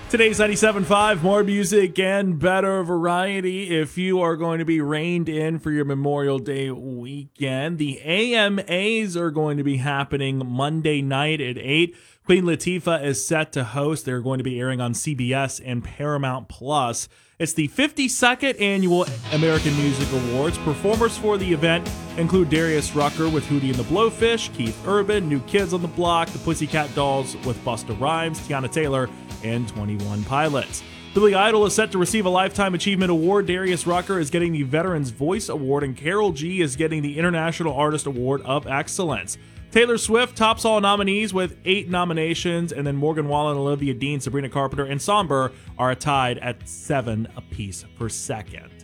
Today's 97.5, more music and better variety. If you are going to be reined in for your Memorial Day weekend, the AMAs are going to be happening Monday night at 8. Queen Latifah is set to host. They're going to be airing on CBS and Paramount Plus. It's the 52nd Annual American Music Awards. Performers for the event include Darius Rucker with Hootie and the Blowfish, Keith Urban, New Kids on the Block, the Pussycat Dolls with Busta Rhymes, Tiana Taylor, and 21 Pilots. Billy Idol is set to receive a Lifetime Achievement Award. Darius Rucker is getting the Veterans Voice Award, and Karol G is getting the International Artist Award of Excellence. Taylor Swift tops all nominees with 8 nominations, and then Morgan Wallen, Olivia Dean, Sabrina Carpenter, and Somber are tied at 7 apiece per second.